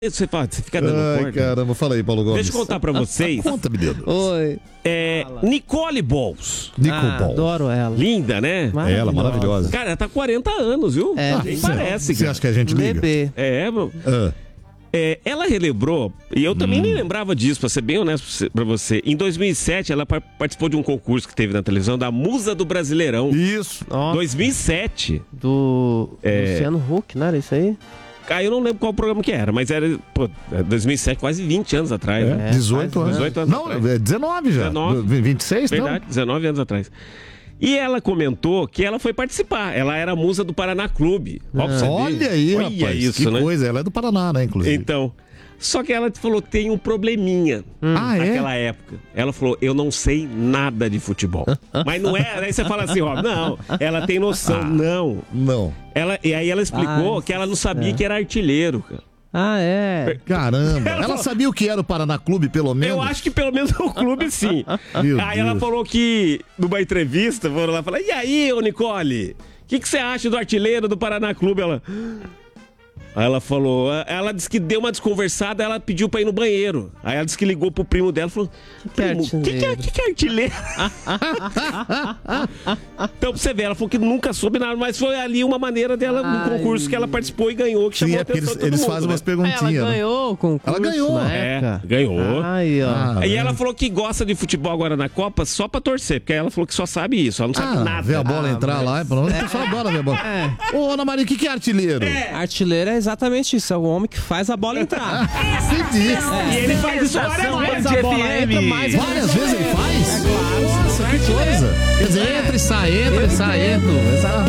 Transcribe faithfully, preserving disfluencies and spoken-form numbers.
Você, fala, você fica dando Ai, corda. caramba, fala aí, Paulo Gomes. Deixa eu contar pra vocês. Conta, menino. Oi. É, Nicole Balls. Nicole ah, Balls. adoro ela. Linda, né? É ela, maravilhosa. Cara, ela tá com quarenta anos, viu? É, Nem você- parece, Você cara. acha que a gente liga? Bebê. É, meu. Ah, É, ela relembrou, e eu também Hum. nem lembrava disso, pra ser bem honesto pra você. Em dois mil e sete, ela par- participou de um concurso que teve na televisão da Musa do Brasileirão. isso. Ó, dois mil e sete. do É. Luciano Huck, não era isso aí? Ah, eu não lembro qual programa que era, mas era, pô, dois mil e sete, quase vinte anos atrás. É, né? dezoito faz anos. dezoito anos Não, atrás. é dezenove já. dezenove. vinte e seis, Verdade, dezenove anos atrás. E ela comentou que ela foi participar. Ela era a musa do Paraná Clube. Ó, pra não? você ver. Olha aí, Olha rapaz. isso, que né? coisa. Ela é do Paraná, né, inclusive. Então, só que ela falou que tem um probleminha Ah, é? naquela época. Ela falou, eu não sei nada de futebol. Mas não é, aí você fala assim, ó, não, ela tem noção. Ah. Não. Não. Ela, e aí ela explicou Ah, que ela não sabia é. que era artilheiro, cara. Ah, é. Caramba. Ela Ela falou- sabia o que era o Paraná Clube, pelo menos? Eu acho que pelo menos o clube sim. Meu Aí ela Deus. falou que, numa entrevista, foram lá falar, e aí, ô Nicole, o que, que você acha do artilheiro do Paraná Clube? Ela... Aí ela falou, ela disse que deu uma desconversada, ela pediu pra ir no banheiro. Aí ela disse que ligou pro primo dela e falou: que é primo, o que, que, é, que, que é artilheiro? Então, pra você ver, ela falou que nunca soube nada, mas foi ali uma maneira dela, no Ai. concurso que ela participou e ganhou, que Sim, chamou é a porque atenção eles, de todo eles mundo, fazem né? umas Ah, perguntinhas. ela né? ganhou o concurso Ela ganhou. na É, época. ganhou. Aí, ó. Ah, E é. ela falou que gosta de futebol agora na Copa só pra torcer, porque ela falou que só sabe isso, ela não sabe Ah, nada. ver a bola Ah, entrar mas- lá, pelo menos o pessoal adora ver a bola. É. Ô, Ana Maria, o que, que é artilheiro? Artilheiro é exatamente isso, é o homem que faz a bola entrar. Entendi. E ele faz isso várias Quando vezes. a bola entra, mais Várias vezes ele faz? É claro. Nossa, que coisa. Quer dizer, entra e sai, entra e sai, entra. Exatamente.